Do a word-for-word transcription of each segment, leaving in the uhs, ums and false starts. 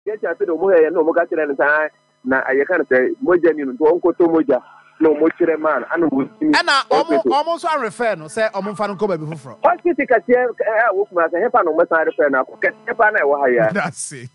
get a bit of more no more and time. Now I can't say Moja in Tonko to Moja, no Mochire man, and would almost almost I refer no say Omo Fan Kobe before. What you take a chair, I walk my head on my side of Fena, Capana, that's it.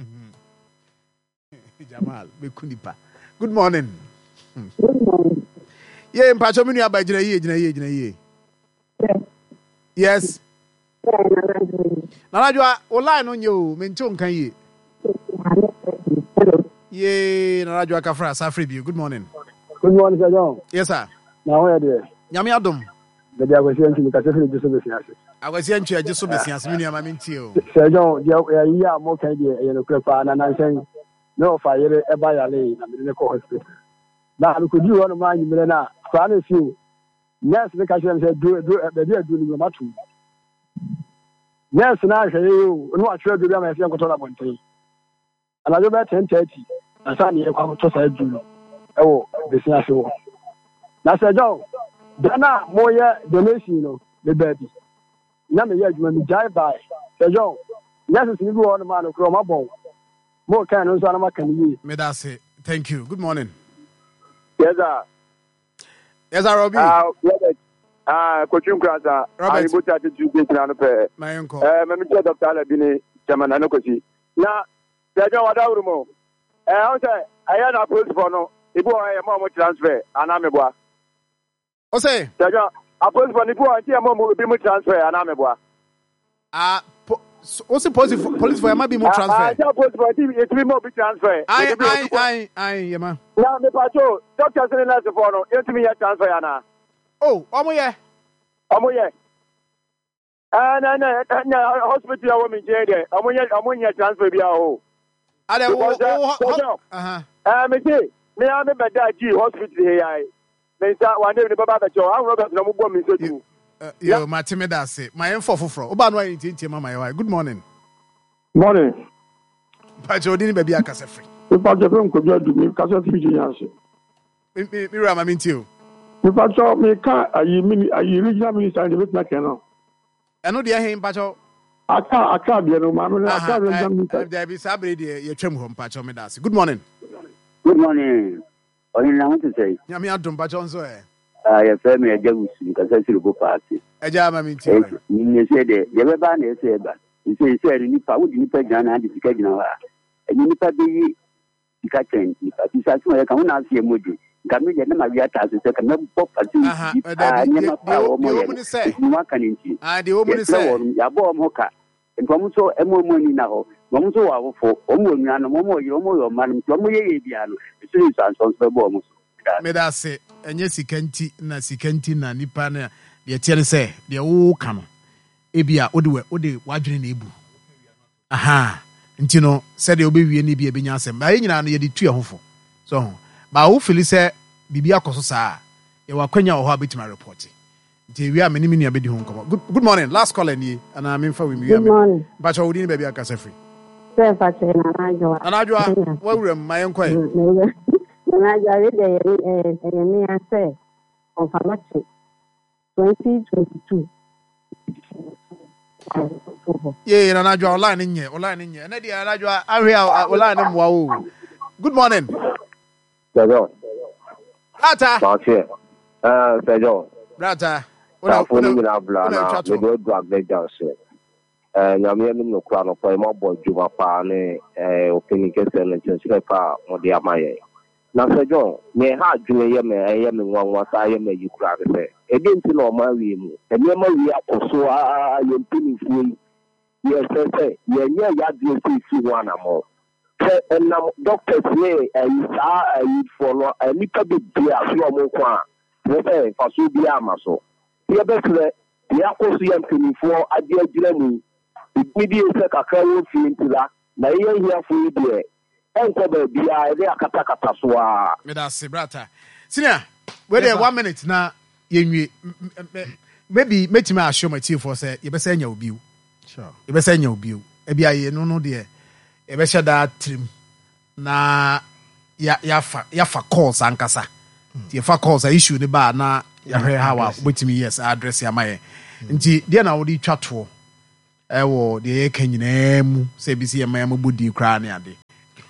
Jamal, Bekunipa. Good morning. Good morning. Yeah, in Pachamini Abajina ye, Jina ye, Jina ye. Yes. Narajwa, online on you, Menton can ye. Ye, Narajwa Kafra, Safribi. Good morning. Good morning, Sir John. Yes, sir. Now, where are you? Yami Adam. The day I was here to make a difference to the I was here to just so busy as many of my mentio. Sir John, you are more kind of a clip, and I'm saying, no fire, a by a lane, and in the hospital. Now, could you run mind me now? Promise you. Yes, the cashier said, do it, do it, the dear doing the match. Yes, now I say you, no, sure to be a young control one thing. And I do about ten thirty. I saw you come to say, oh, the same. Now, Sir John, Dana, more donation, the baby. Now, the years when we drive by, Sir John, yes, it's you on the man of Chroma Bone. More kind of Sanama can you? May I say, thank you. Good morning. Yes, sir. Yes, sir, Robbie. Ah, Robert. Ah, Coaching Krasa. Robert. I put that to you this round. My uncle. Eh, me me Doctor Alabini, Chairman Anokosi. Now, Sir John, what do you know? Eh, I say, I had a post for no. If I am more transfer, and I'm a boy. O say, Sir John, a post for if I am more be transfer, and I'm a boy. Ah, what's the police for? Police for might be more transfer. I tell post for it be more be transfer. I, I, I, I, yeah, man. Now, me patrol, Doctor Selena Sefono, you to me a transfer, Anna. Oh, Omo yeah. Omo yeah. Ah, no, no, no, hospital, I want me there. Omo yeah, Omo yeah, transfer be a hole. Ah, there was, uh huh. Ah, me say, me am be that G hospital here. Me say one day the baba be show. I want to know go me so too. Yo, Matime da say. My info foforo. Oba no yin tin mama your Good morning. Morning. Pacho di ni baby akase free. We pacho from ko do me kase free yanse. Me me ra ma minti o. We pacho me ka ayi mini ayi regional minister de betna kenan. Eno de he pacho. Aka aka de no ma no aka regional minister. There be sabre de ye twem ho pacho me da say. Good morning. Good morning. Oni na want to say. Nyame adom pacho nso e. Ah, your family Ajagusi kase siri go party. Eja ma minti o. Ni say de de be ba na say ba. Ni say say ni pa wo di ni pa jana di sika jina wa. Ni pa be yi sika chen ni pa ti sa tun e kan na se emoji. Gami je na ma wi ata so se kan na bo party. Ah, ni ma pa wo mo ye. Ni ma kan nti. Ah, de wo mo ni say. Ya bo mo ka. Nko so emo mo ni na ho. Mo so wa wo fo. O mo nua no mo mo ye o mo yo man. Mo ye ye bia no. Isi san son so bo mo so. Me da say enye sikanti na sikanti na nipa na de tie ne say de wo ka no ebia ode we ode wadwene na ebu aha nti no say de obewie ne bia benya asem ba ye nyina no ye de tu ehofo so ba wo fili say bibia koso saa ye wakwanya wo ha betima report nti wi a meni meni abedi ho nkomo. Good good morning. Last call ni ana me mfa we mi wi am. Good morning. Ba cha wodi ne bia akasa free. Say pacho na najo. Anajo wa wuram mayen kwai. Na jare da eh eh me ase on famachi twenty twenty-two. Yeah, na najo online nye, online nye. Na dia najo ahwe online mwa o. Good morning. Sir Ata. Pacho. Ah, Sir Brata. Una funi na bla na me do drag the janse. Eh, nyame nim no kra no pa ma bo juma pa ne eh opinion kese ne chense pa mo dia maye. Na Sir John, me ha dwene ye me ye me nwanwa sa ye me yikura be. E de nti no ma wi mu. E me ma wi akoso a ye mpini fu. Ye se se ye nye ya de si si wana mo. Se enam doctors ne e sa e follow e ni ka be bia so mo kwa. Mo se fa so bia ma so. Ye be se ye akoso ye mpini fu ade agira mu. Bi bi se kakra wo fi ntira. Na ye hia fu de enko be bia e akata kata so a me da se brata senior we dey one minute na yenwie maybe metima asho my chief for say you be say nya obiu sure you be say nya obiu e bia ye no no de e be shada trim na ya ya fa ya fa calls ankasa ti fa calls a issue ne ba na ya hwe ha wa betimi yes address ya maye nti de na wo di twato e wo de ye kanyina mu say bi se ya maye mabudi kra ne ade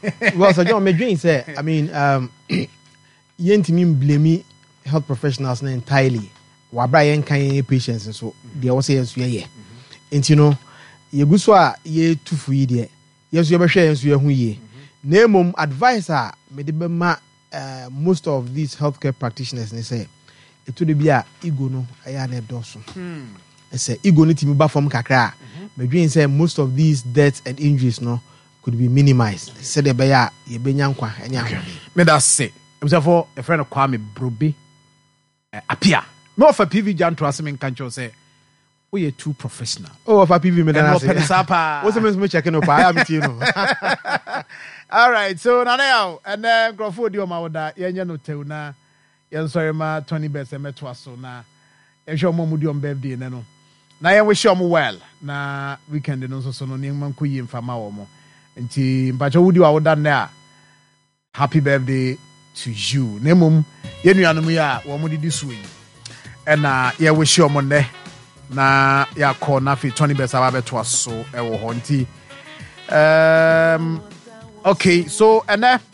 Well, so John, my dream say, I mean, um, you ain't mean blame health professionals entirely. Wabra yen kan patients and so they also yes we ye. And you know, you go so ye too free there. Yes, you ever share yes you hu ye. Name advisor me de be ma most of these healthcare practitioners they say it would be a ego no aya na doso. Hmm. I say ego ni timi ba form kakra. Me dream say most of these deaths and injuries no could be minimized. Say the be ya ye benya nkwa anya ho. Me that say. I'm say for a friend of Kwame Brobe appear. No for P V Jan to ask me in Kancho say, we are too professional. Oh, for P V me then say. What's the means checking up? I am it, you know. All right, so now and then go for the Omaoda, Yanya no Teuna, Yan sorry ma twenty best and metwaso na. And show more mudium birthday, no. Now I wish you well. Na weekend no so no name man kuyi mfama womo. Nti mpacho wudi wa woda na. Happy birthday to you. Nemum yenu anu ya wo mo didi so yi. And uh, yeah, wish you Monday. Na ya call na fi twenty best ababeto aso e wo honti. Um okay, so and uh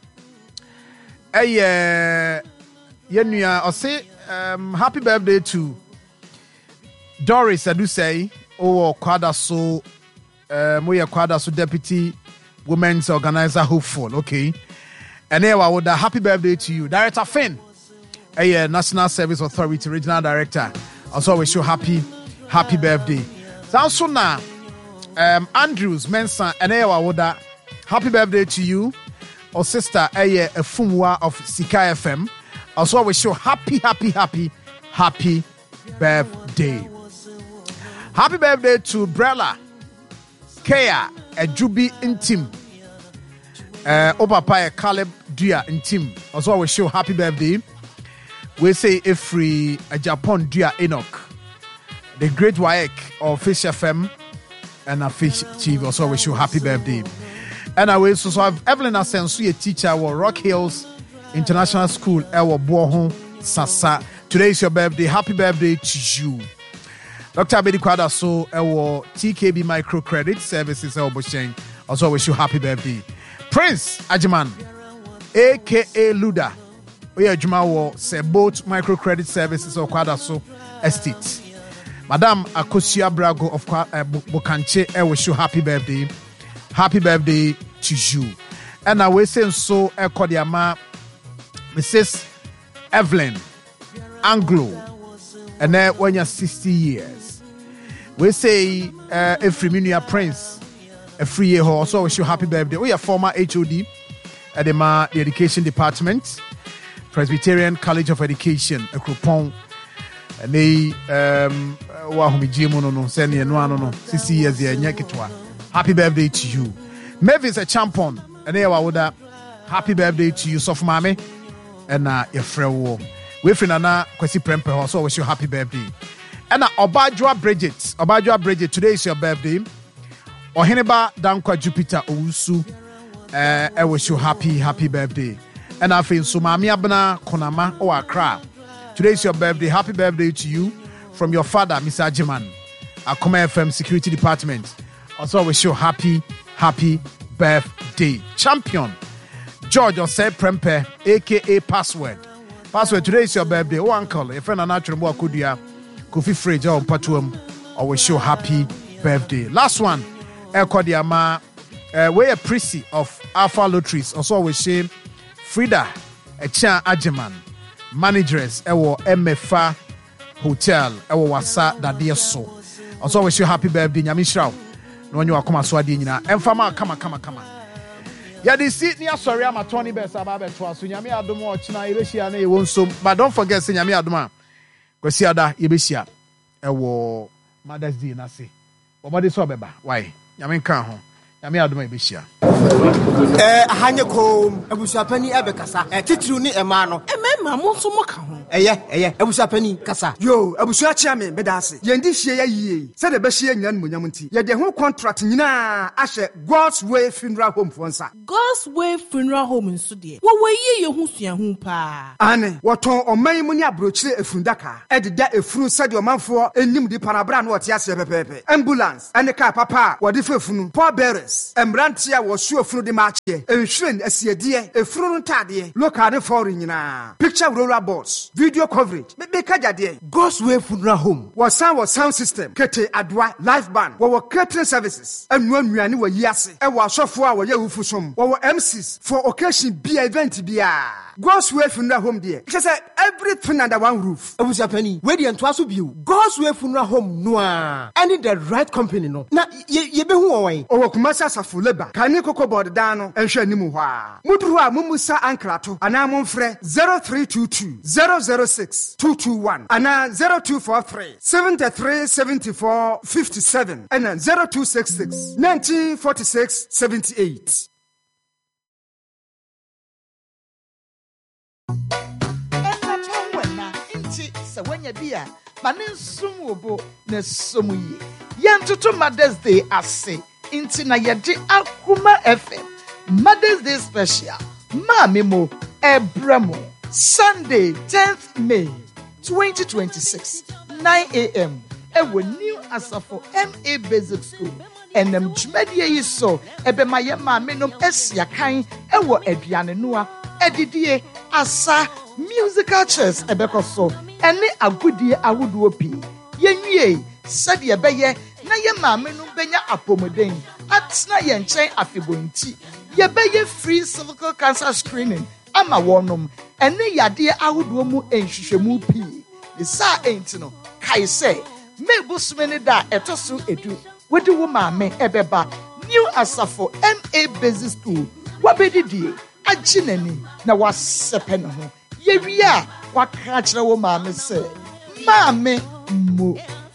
eh yenua o say um happy birthday to Doris Adusei o kwada so um we kwada so deputy women's organizer hopeful, okay. And here wa woda happy birthday to you. Director Finn a National Service Authority Regional Director. Also wish you happy, happy birthday. So now, um, Andrews Mensa and Ewa Woda, happy birthday to you. Or sister Eye Efumwa of Sika F M. Also wish you happy, happy, happy, happy birthday. Happy birthday to Brella Kea Ejubi Intim. Uh, Opapa Caleb Dua Intim. Also wish you happy birthday. We say Efri a Japan Dia Enoch, the great Waek of Fish F M, and a Fish Chief. Also wish you happy birthday. And I will so have Evelyn Asensu, a teacher at Rock Hills International School, Ewa Bohon Sasa. Today is your birthday. Happy birthday to you. Doctor Abedi Kwada so Ewa T K B Microcredit Services Ewa Bosheng. Also wish you happy birthday. Prince Ajiman, aka Luda. We are Jumawo say both microcredit services of Kwadaso Estate. Madam Akosia Brago of uh, Bokanche, I wish you happy birthday. Happy birthday to you. And I will say so, Ekodiama, Missus Evelyn Anglo, and then when you're sixty years. We say uh, a Friminia Prince, a free year also wish you happy birthday. We are former H O D at the, Ma, the Education Department. Presbyterian College of Education, a coupon, and they um wahumi jimu no no send you no no sixty years here nyekitwa. Happy birthday to you. Mavis a champion, and they would happy birthday to you, Soft Mame, and uh your friend. We finna Kwesi Prempe also wish you happy birthday. And uh Obajua Bridget, Obajua Bridget, today is your birthday. Oheneba Dankwa Jupiter Owusu, uh I wish you happy, happy birthday. And I feel so Mami Abna Konama or Accra. Today is your birthday. Happy birthday to you from your father, Mister Ajiman, Akoma F M Security Department. Also wish you happy, happy birthday. Champion George Ose Prempe, aka Password. Password, today is your birthday. Oh uncle, a friend and natural more kudia, Kofi Freja on Patuum. I wish you happy birthday. Last one, Ekodiama, uh, we're a prissy of Alpha Lotteries. Also wish you Frida Echa Ajiman, managers ewo M F A Hotel ewo wasa dadeɛ so. Also wish you happy birthday Nyamishraw. No one you akoma so ade nyina. Emfama kama kama kama. Ya di sit near sorry am Tony Best ababe to aso Nyame adom o china yebehia na yewon som. But don't forget say Nyame adom a kwasi ada yebehia ewo Mother's Day na say. Obade so beba. Why? Nyame kan ho. Nyame adom yebehia. Eh hanye kom abusuapani ebekasa eh titru ni ema no ma mo so mo ka ho eye eye abusua pani kasa yo abusua chia me bedase yendi hie ya yie se de be hie nya nmunyam nti ye de ho contract nyina ahye God's Way Funeral Home for nsa God's Way Funeral Home nso de wo we ye ye ho sua ho pa ane woton oman mu ni abrochire efundaka ededa efunu se de omanfo enim di panabra na wote ase pepepe ambulance ane car papa wode fefunu poor bearers emrantia wo su efunu de maache enhwen asiedie efunu ntade local ne foreign nyina picture roller boards video coverage be kajade God's Way Funeral Home wo sound wo sound system kete adwa live band wo catering services anu anuane wo yiase e wo asofo a wo ye wufusom wo M Cs for occasion be event bia God's Way Funeral Home there it say everything under one roof abusua pani we dey ntoaso biu God's Way Funeral Home no a any the right company no na ye be hu won o kumasa asafo leba kane koko board dan no enhwe animu ho a muduru a mumusa ankrato ana momfrɛ zero three two two zero zero six two two one ana zero two four three seven three seven four five seven and zero two six six nineteen forty-six seventy-eight. Se wanya bia mane nsum obo na somu yi yentoto Mother's Day ase inti na yede Akuma F M Mother's Day special Mami Mo Ebramo Sunday tenth May twenty twenty-six nine a.m. ewo New Asafo M A Basic School enem dwumadie yi so ebe maye mami nom esia kan ewo aduane noa edidie asa musical chairs ebekoso ene agudie awoduo pi yenwie sade ebeye na ye maame no benya apomoden atna ye nchen afibonti ye beye free cervical cancer screening ama wonom ene yade awoduo mu enhwehwemu pi isa entino kai se mebusumene da etoso edu wedi wo maame ebeba New Asafo M A Basic School wabedidie aginani na wasepe no ho yewia wakra kire wo maame se maame mo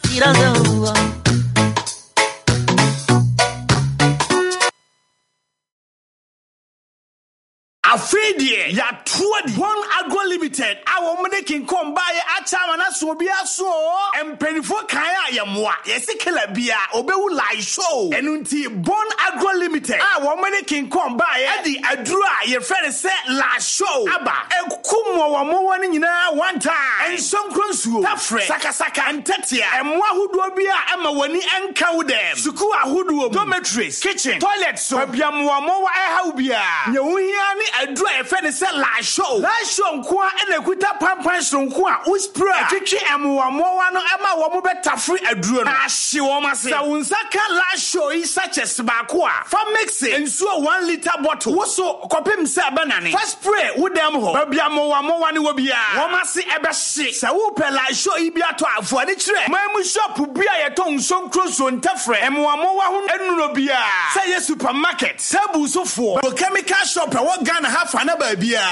Afidie ya tuadi One Agro Limited awo mede kinkom baye achama na so bia so empenifo kan a yemwa yesikela bia obewu live show enunti One Agro Limited awo mede kinkom baye adi aduru a ye fere se la show aba ekukumwo wo mo woni nyina one time ensonkronsuo tafre sakasaka antetia emwa huduo bia ama woni enka wudem suku ahuduo dormitories kitchen toilet so abiamwo mo wa eha bia nyewuhia ni adru e fe ne se la show la show nko a na kuta pampan so nko a uspray twetwe emwa mo wa no ema wo mo betafre adru no ahye wo mase sa unsaka la show yi sachets ba ko a fa mix ensuo one liter bottle wo so kopem se banane fa spray wo dem ho babia mo wa mo wa ne wo bia wo mase ebe hye sa wo pe la show yi bia to afo ani kire mamu shop bia ye ton so nkroso ntafre emwa mo wa ho enuro bia say ye supermarket sabu so fo chemical shop e wo Ghana hafa na ba bia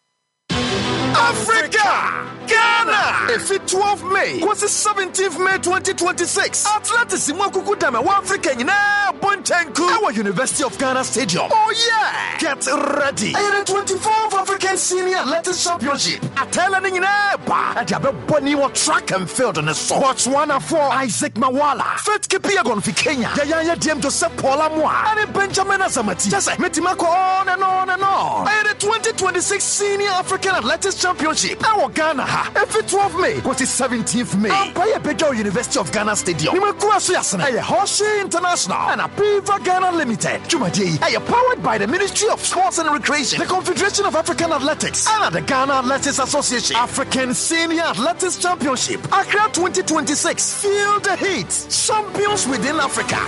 Africa Ghana if it twelfth May was the seventeenth May twenty twenty-six Atlantis Mwakuku Dama wa Africa nyina Bontenku our University of Ghana Stadium. Oh yeah, get ready. The twenty-fourth African Senior Athletics Championship atela nyina ba adiabe boni wa track and field on the so watch one and four Isaac Mawala Faith Kipyegon fi Kenya ya ya Diem Joseph Paula Moa and Benjamin Asamati just metimako on and on and on. The twenty twenty-six Senior African Athletics Championship our Ghana every twelfth May was the seventeenth May Empire Bejo University of Ghana Stadium Nimekua so yasana aye Hoshi International and Apiva Ghana Limited Jumadi aye powered by the Ministry of Sports and Recreation, the Confederation of African Athletics and the Ghana Athletics Association. African Senior Athletics Championship Accra twenty twenty-six. Feel the heat. Champions within Africa.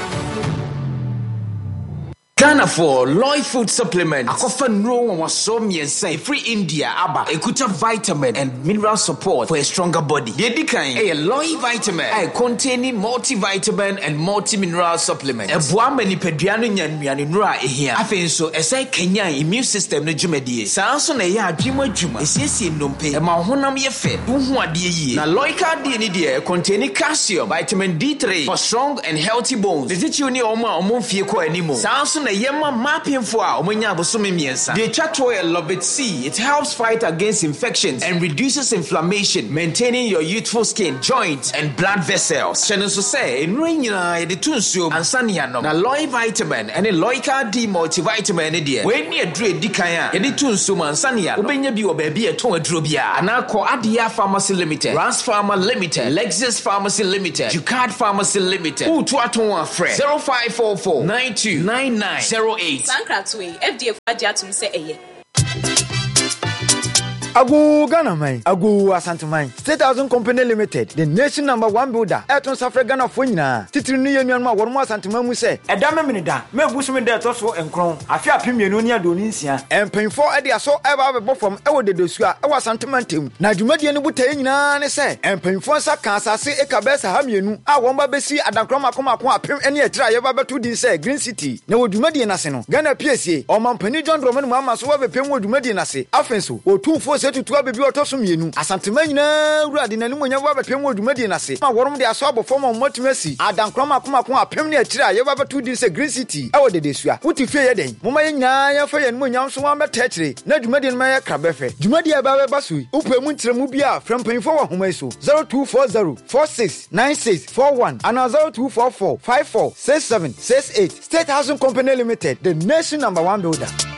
Ghana for Lloyd Food Supplement. Akofa nro wa so miensa free India aba ekuta vitamin and mineral support for a stronger body. The dikan a Lloyd vitamin I containing multivitamin and multi-mineral supplement. Ebua mani peduano nyanuane nro a ehia. Afen so esai Kenya immune system no dwumadie. Saa so na ya adwuma dwuma. Esiesie nnompe. E ma honam ye fe. Hu ade yi. Na Lloyd card ni de containing calcium, vitamin D three for strong and healthy bones. The teach you ni omo omo fie ko animo. Saa so na yema mapping for omonya abosome miensa. The chatwa love it C. It helps fight against infections and reduces inflammation, maintaining your youthful skin, joints and blood vessels. Channel so say in nyina de tunsuo ansania no. Na Loy vitamin and a Loica D multivitamin e de. When you dre dikan a de tunsuo ansania obenya bi obabi e ton aduro bia. Ana ko Adia Pharmacy Limited, Rans Pharma Limited, Lexus Pharmacy Limited, Jucard Pharmacy Limited. Who to aton friend zero five four four nine two nine nine zero eight. Sankratwe F D F Adiatum say eye. Agu Ghana man, Agu Asanteman, State Housing Company Limited, the nation number one builder. Eton Safra Ghana Fuina, Titri New Union ma one more Santeman we say. A dame minida, me bushman there also and crown. I fear Pimianunia Donisia, and paying for Eddie so ever bought from Ewo de Dosua, Ewa Santeman team. Na Jumadian Butaina say, and paying for Sakasa say Ekabesa Hamianu, I won't besi Adakroma Kuma Kwa Pim any try ever to this say Green City. No Jumadian Aseno, Ghana P S A, or Mampani John Roman Mama so ever Pim Jumadian say, Offenso, or two four to two baby or tossum yenu. Asanteman na radi na numu nyawa ba pem odumadi na se. Ma worum de aso abo form on motimasi. Adan kroma kuma kuma pem ne atira ye ba to din se Green City. E wo de desua. Wuti fie ye den. Moma ye nyina ya fa ye numu nyam so wa metetire. Na dwumadi ma ye krabefe. Dwumadi e ba ba basu. Upe mu ntiremu bia from penfo wa homa so. zero two four zero four six nine six four one and zero two four four five four six seven six eight. State Housing Company Limited, the nation number one builder.